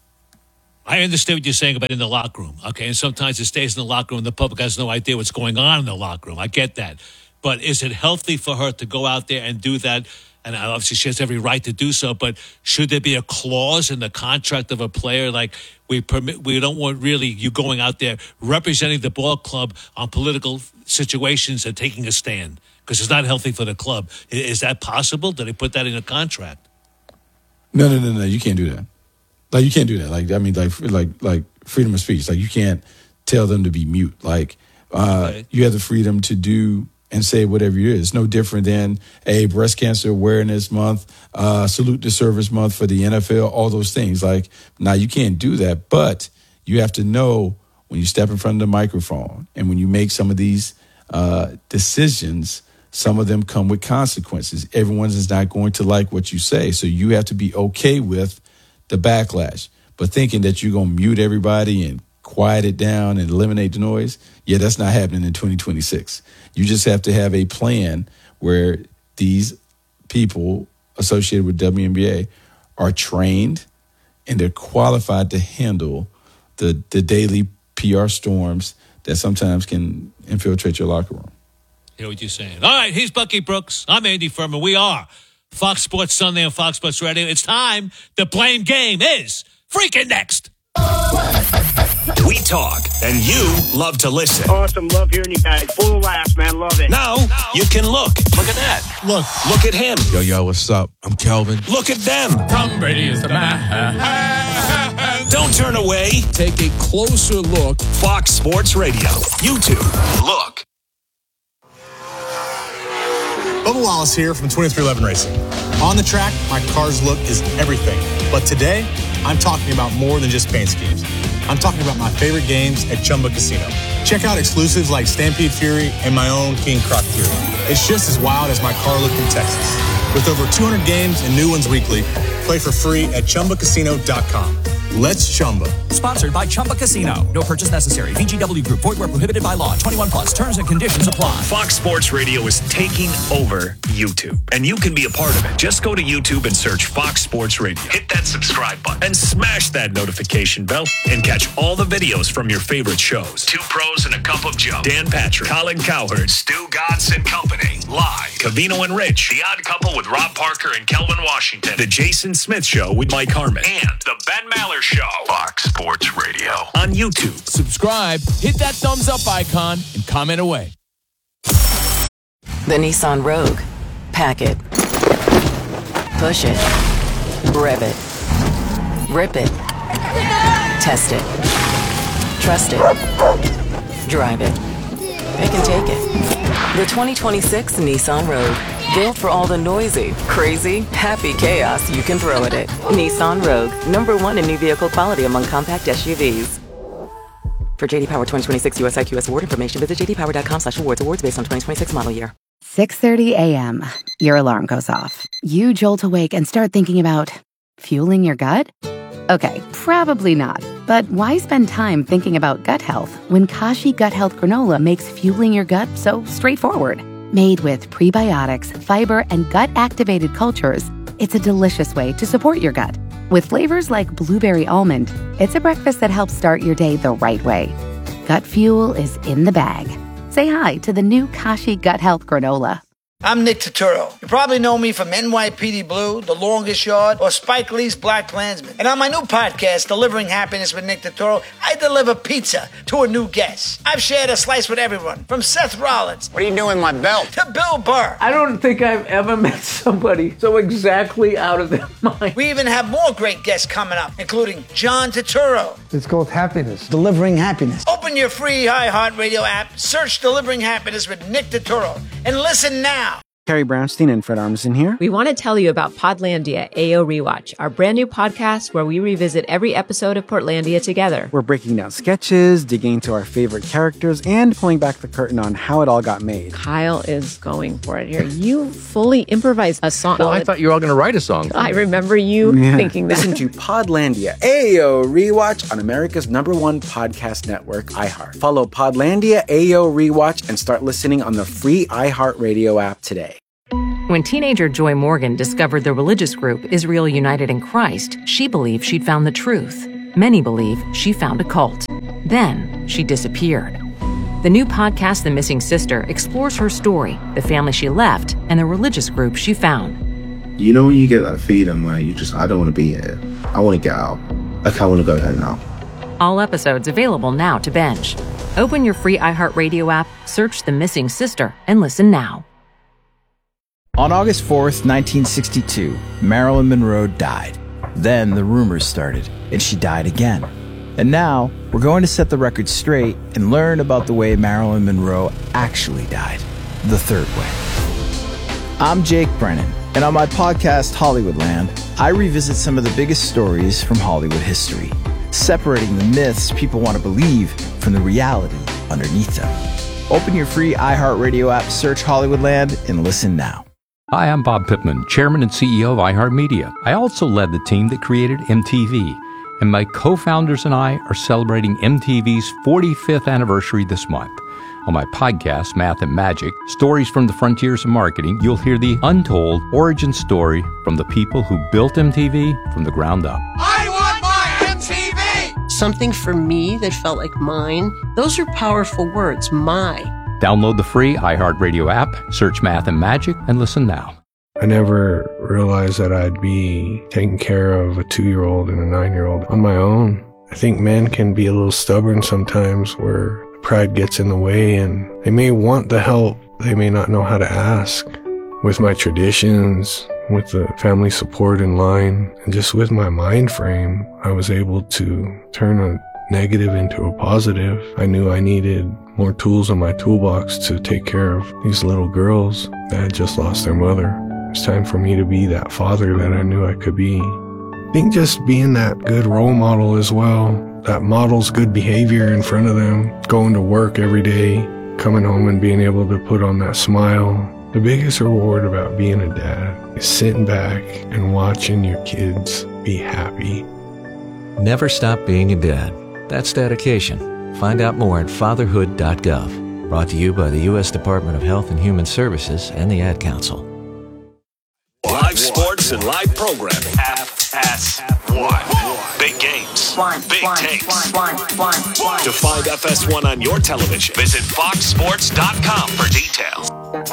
I understand what you're saying about in the locker room, okay? And sometimes it stays in the locker room. The public has no idea what's going on in the locker room. I get that. But is it healthy for her to go out there and do that? And obviously she has every right to do so, but should there be a clause in the contract of a player, like we permit, we don't want really you going out there representing the ball club on political situations and taking a stand, because it's not healthy for the club. Is that possible? Do they put that in a contract? No, no, no, no. You can't do that. Like, you can't do that. Like, I mean, like, like, like freedom of speech. Like, you can't tell them to be mute. Like, uh, okay. You have the freedom to do and say whatever it is. It's no different than a breast cancer awareness month, uh, salute to service month for the N F L, all those things. Like, now you can't do that, but you have to know when you step in front of the microphone and when you make some of these uh, decisions, some of them come with consequences. Everyone is not going to like what you say, so you have to be okay with the backlash. But thinking that you're going to mute everybody and quiet it down and eliminate the noise, yeah, that's not happening in twenty twenty-six. You just have to have a plan where these people associated with W N B A are trained and they're qualified to handle the, the daily P R storms that sometimes can infiltrate your locker room. Hear what you're saying. All right, he's Bucky Brooks. I'm Andy Furman. We are Fox Sports Sunday on Fox Sports Radio. It's time. The blame game is freaking next. We talk, and you love to listen. Awesome. Love hearing you guys. Full of laughs, man. Love it. Now, you can look. Look at that. Look. Look at him. Yo, yo, what's up? I'm Kelvin. Look at them. Tom Brady is the man. Don't turn away. Take a closer look. Fox Sports Radio. YouTube. Look. Bubba Wallace here from twenty-three eleven Racing. On the track, my car's look is everything. But today, I'm talking about more than just paint schemes. I'm talking about my favorite games at Chumba Casino. Check out exclusives like Stampede Fury and my own King Croc Fury. It's just as wild as my car look in Texas. With over two hundred games and new ones weekly, play for free at Chumba Casino dot com. Let's Chumba. Sponsored by Chumba Casino. No purchase necessary. V G W Group. Void where prohibited by law. twenty-one plus. Terms and conditions apply. Fox Sports Radio is taking over YouTube, and you can be a part of it. Just go to YouTube and search Fox Sports Radio. Hit that subscribe button and smash that notification bell and catch all the videos from your favorite shows. Two Pros and a Cup of Joe. Dan Patrick, Colin Cowherd, Stu Gatz and Company. Live. Cavino and Rich. The Odd Couple with Rob Parker and Kelvin Washington. The Jason Smith Show with Mike Harmon. And the Ben Maller Show. Fox Sports Radio on YouTube. Subscribe, hit that thumbs up icon, and comment away. The Nissan Rogue. Pack it. Push it. Rev it. Rip it. Test it. Trust it. Drive it. Pick and take it. The twenty twenty-six Nissan Rogue. Built for all the noisy, crazy, happy chaos you can throw at it. Nissan Rogue, number one in new vehicle quality among compact S U Vs. For J D Power twenty twenty-six U S I Q S award information, visit j d power dot com slash awards. Awards based on twenty twenty-six model year. six thirty a.m. Your alarm goes off. You jolt awake and start thinking about fueling your gut? Okay, probably not. But why spend time thinking about gut health when Kashi Gut Health Granola makes fueling your gut so straightforward? Made with prebiotics, fiber, and gut-activated cultures, it's a delicious way to support your gut. With flavors like blueberry almond, it's a breakfast that helps start your day the right way. Gut fuel is in the bag. Say hi to the new Kashi Gut Health Granola. I'm Nick Turturro. You probably know me from N Y P D Blue, The Longest Yard, or Spike Lee's Black Klansman. And on my new podcast, Delivering Happiness with Nick Turturro, I deliver pizza to a new guest. I've shared a slice with everyone, from Seth Rollins. What are you doing with my belt? To Bill Burr. I don't think I've ever met somebody so exactly out of their mind. We even have more great guests coming up, including John Turturro. It's called happiness. Delivering happiness. Open Open your free iHeartRadio app, search Delivering Happiness with Nick Turturro, and listen now. Carrie Brownstein and Fred Armisen here. We want to tell you about Podlandia A O Rewatch, our brand new podcast where we revisit every episode of Portlandia together. We're breaking down sketches, digging into our favorite characters, and pulling back the curtain on how it all got made. Kyle is going for it here. You fully improvised a song. Well, I thought you were all going to write a song. I remember you yeah. thinking that. Listen to Podlandia A O Rewatch on America's number one podcast network, iHeart. Follow Podlandia A O Rewatch and start listening on the free iHeartRadio app today. When teenager Joy Morgan discovered the religious group Israel United in Christ, she believed she'd found the truth. Many believe she found a cult. Then she disappeared. The new podcast, The Missing Sister, explores her story, the family she left, and the religious group she found. You know when you get that feeling where you just, I don't want to be here. I want to get out. Like, I want to go home now. All episodes available now to binge. Open your free iHeartRadio app, search The Missing Sister, and listen now. On August fourth, nineteen sixty-two, Marilyn Monroe died. Then the rumors started, and she died again. And now, we're going to set the record straight and learn about the way Marilyn Monroe actually died, the third way. I'm Jake Brennan, and on my podcast, Hollywoodland, I revisit some of the biggest stories from Hollywood history, separating the myths people want to believe from the reality underneath them. Open your free iHeartRadio app, search Hollywoodland, and listen now. Hi, I'm Bob Pittman, Chairman and C E O of iHeartMedia. I also led the team that created M T V, and my co-founders and I are celebrating M T V's forty-fifth anniversary this month. On my podcast, Math and Magic, Stories from the Frontiers of Marketing, you'll hear the untold origin story from the people who built M T V from the ground up. I want my M T V! Something for me that felt like mine. Those are powerful words, my. Download the free iHeartRadio app, search Math and Magic, and listen now. I never realized that I'd be taking care of a two-year-old and a nine-year-old on my own. I think men can be a little stubborn sometimes where pride gets in the way and they may want the help, they may not know how to ask. With my traditions, with the family support in line, and just with my mind frame, I was able to turn a negative into a positive. I knew I needed more tools in my toolbox to take care of these little girls that had just lost their mother. It's time for me to be that father that I knew I could be. I think just being that good role model as well, that models good behavior in front of them, going to work every day, coming home and being able to put on that smile. The biggest reward about being a dad is sitting back and watching your kids be happy. Never stop being a dad. That's dedication. Find out more at fatherhood dot gov. Brought to you by the U S Department of Health and Human Services and the Ad Council. Live sports and live programming. F S one. Big games. One, Big one, takes. one, one, one. To find F S one on your television, visit fox sports dot com for details.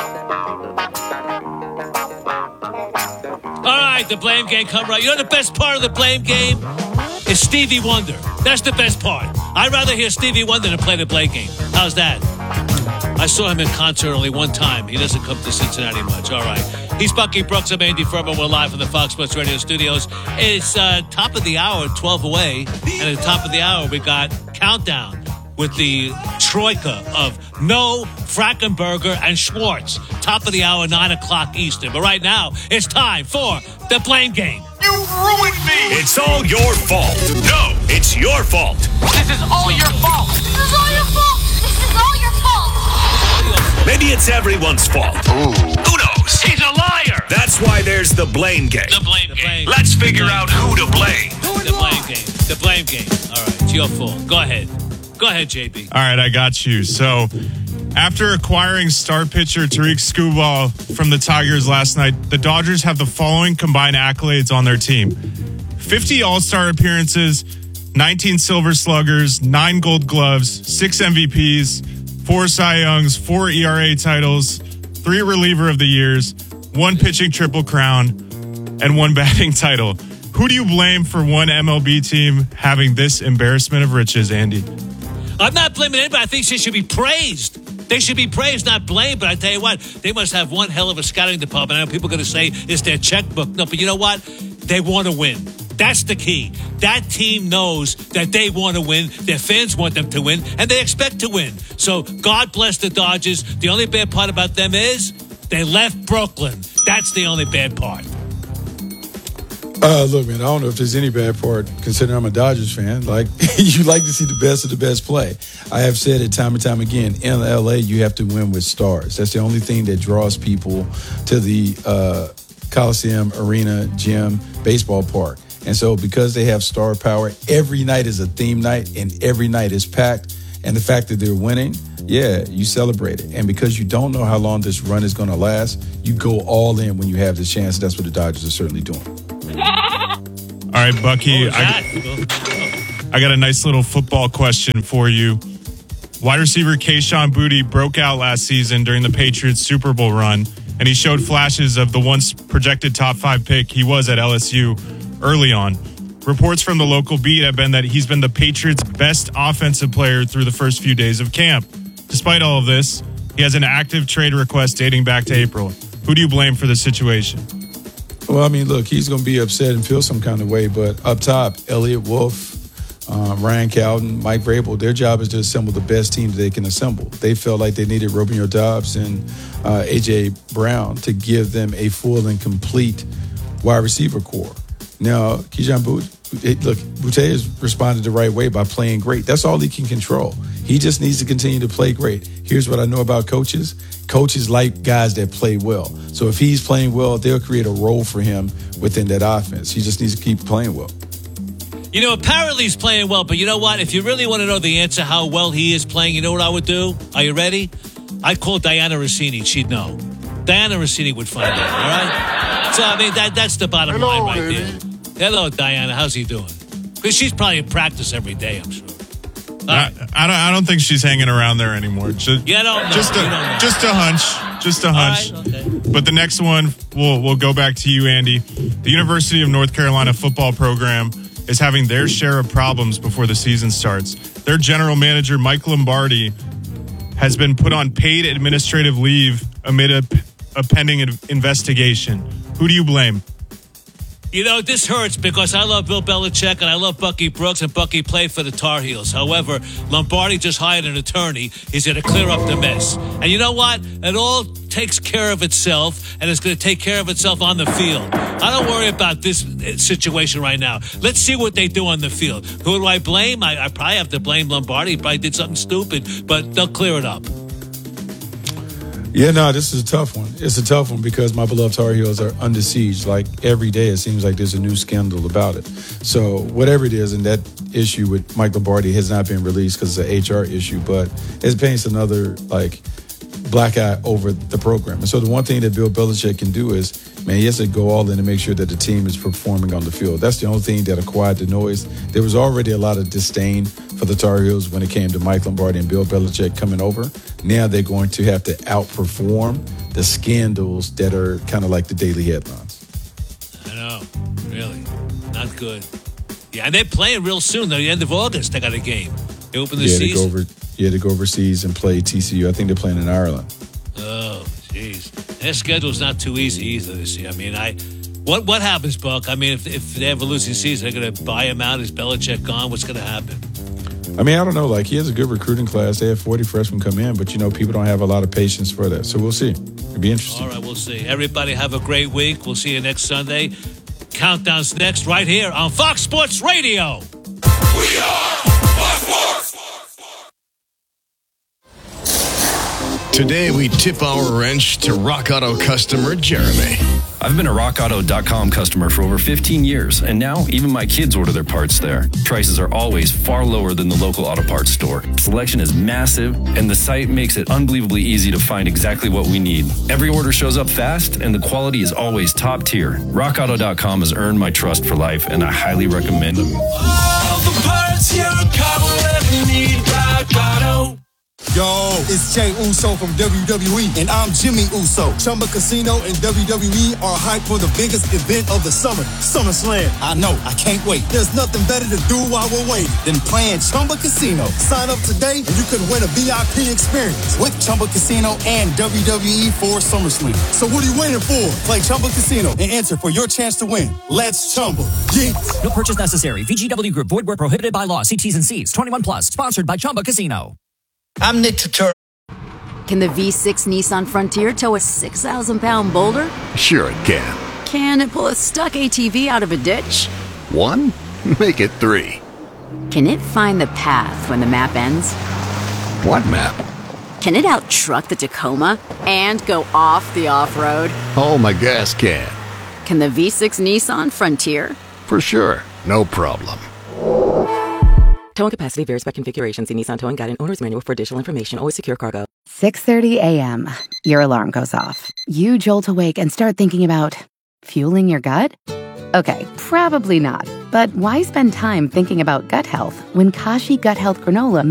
All right, the blame game come right. You know the best part of the blame game is Stevie Wonder. That's the best part. I'd rather hear Stevie Wonder than play the blame game. How's that? I saw him in concert only one time. He doesn't come to Cincinnati much. All right. He's Bucky Brooks. I'm Andy Furman. We're live from the Fox Sports Radio studios. It's uh, top of the hour, twelve away. And at the top of the hour, we got Countdown with the troika of No, Frackenberger, and Schwartz. Top of the hour, nine o'clock Eastern. But right now, it's time for the blame game. You ruined me! It's all your fault. No, it's your fault. This is all your fault. This is all your fault. This is all your fault. Maybe it's everyone's fault. Ooh. Who knows? He's a liar. That's why there's the blame game. The blame The game. blame. Let's figure out who to blame. The blame game. The blame game. All right, it's your fault. Go ahead. Go ahead, J B. All right, I got you. So, after acquiring star pitcher Tariq Skubal from the Tigers last night, the Dodgers have the following combined accolades on their team. fifty All-Star appearances, nineteen Silver Sluggers, nine Gold Gloves, six M V Ps, four Cy Youngs, four E R A titles, three Reliever of the Years, one Pitching Triple Crown, and one batting title. Who do you blame for one M L B team having this embarrassment of riches, Andy? I'm not blaming anybody. I think they should be praised. They should be praised, not blamed. But I tell you what, they must have one hell of a scouting department. I know people are going to say it's their checkbook. No, but you know what? They want to win. That's the key. That team knows that they want to win. Their fans want them to win, and they expect to win. So God bless the Dodgers. The only bad part about them is they left Brooklyn. That's the only bad part. Uh, look, man, I don't know if there's any bad part, considering I'm a Dodgers fan. Like, you like to see the best of the best play. I have said it time and time again. In L A, you have to win with stars. That's the only thing that draws people to the uh, Coliseum, arena, gym, baseball park. And so because they have star power, every night is a theme night and every night is packed. And the fact that they're winning, yeah, you celebrate it. And because you don't know how long this run is going to last, you go all in when you have the chance. That's what the Dodgers are certainly doing. All right, Bucky, I, I got a nice little football question for you. Wide receiver Kayshon Boutte broke out last season during the Patriots Super Bowl run, and he showed flashes of the once projected top five pick he was at L S U early on. Reports from the local beat have been that he's been the Patriots' best offensive player through the first few days of camp. Despite all of this, he has an active trade request dating back to April. Who do you blame for this situation? Well, I mean, look, he's going to be upset and feel some kind of way, but up top, Elliott Wolf, uh, Ryan Cowden, Mike Vrabel, their job is to assemble the best team they can assemble. They felt like they needed Romeo Doubs and uh, A J. Brown to give them a full and complete wide receiver core. Now, Kayshon Boutte, look, Boutte has responded the right way by playing great. That's all he can control. He just needs to continue to play great. Here's what I know about coaches. Coaches like guys that play well. So if he's playing well, they'll create a role for him within that offense. He just needs to keep playing well. You know, apparently he's playing well, but you know what? If you really want to know the answer how well he is playing, you know what I would do? Are you ready? I'd call Diana Rossini. She'd know. Diana Rossini would find out, all right? So, I mean, that that's the bottom Hello, line right baby. there. Hello, Diana. How's he doing? Because she's probably in practice every day, I'm sure. I, I don't. I don't think she's hanging around there anymore. Just, yeah, no, no, just a, know. just a hunch. Just a hunch. All right, okay. But the next one, we'll we'll go back to you, Andy. The University of North Carolina football program is having their share of problems before the season starts. Their general manager, Mike Lombardi, has been put on paid administrative leave amid a, a pending investigation. Who do you blame? You know, this hurts because I love Bill Belichick and I love Bucky Brooks, and Bucky played for the Tar Heels. However, Lombardi just hired an attorney. He's going to clear up the mess. And you know what? It all takes care of itself, and it's going to take care of itself on the field. I don't worry about this situation right now. Let's see what they do on the field. Who do I blame? I, I probably have to blame Lombardi. He probably did something stupid, but they'll clear it up. Yeah, no, this is a tough one. It's a tough one because my beloved Tar Heels are under siege. Like every day, it seems like there's a new scandal about it. So whatever it is, and that issue with Mike Lombardi has not been released because it's an H R issue, but it paints another like black eye over the program. And so the one thing that Bill Belichick can do is, man, he has to go all in to make sure that the team is performing on the field. That's the only thing that'll quiet the noise. There was already a lot of disdain for the Tar Heels when it came to Mike Lombardi and Bill Belichick coming over. Now they're going to have to outperform the scandals that are kind of like the daily headlines. I know, really, not good. Yeah, and they're playing real soon. Though, the end of August, they got a game. They open the yeah, season. They go over, yeah, they go overseas and play T C U. I think they're playing in Ireland. Oh, jeez. Their schedule's not too easy either this year. I mean, I what what happens, Buck? I mean, if if they have a losing season, they're going to buy him out. Is Belichick gone? What's going to happen? I mean, I don't know. Like, he has a good recruiting class. They have forty freshmen come in, but, you know, people don't have a lot of patience for that. So we'll see. It'll be interesting. All right, we'll see. Everybody have a great week. We'll see you next Sunday. Countdown's next right here on Fox Sports Radio. We are Fox Sports. Today, we tip our wrench to Rock Auto customer Jeremy. I've been a rock auto dot com customer for over fifteen years, and now even my kids order their parts there. Prices are always far lower than the local auto parts store. Selection is massive, and the site makes it unbelievably easy to find exactly what we need. Every order shows up fast, and the quality is always top tier. rock auto dot com has earned my trust for life, and I highly recommend them. All the parts your car will ever need, Rock Auto. Yo, it's Jay Uso from W W E, and I'm Jimmy Uso. Chumba Casino and W W E are hyped for the biggest event of the summer, SummerSlam. I know, I can't wait. There's nothing better to do while we're waiting than playing Chumba Casino. Sign up today and you could win a V I P experience with Chumba Casino and W W E for SummerSlam. So what are you waiting for? Play Chumba Casino and enter for your chance to win. Let's Chumba. Yeah. No purchase necessary. V G W Group. Void where prohibited by law. See T's and C's. twenty-one plus. Sponsored by Chumba Casino. I'm Nick Turturro. Can the V six Nissan Frontier tow a six thousand pound boulder? Sure it can. Can it pull a stuck A T V out of a ditch? One? Make it three. Can it find the path when the map ends? What map? Can it out-truck the Tacoma and go off the off-road? Oh, my gas can. Can the V six Nissan Frontier? For sure. No problem. Towing capacity varies by configuration. See Nissan Towing Guide and Owner's Manual for additional information. Always secure cargo. six thirty a.m. Your alarm goes off. You jolt awake and start thinking about fueling your gut? Okay, probably not. But why spend time thinking about gut health when Kashi Gut Health Granola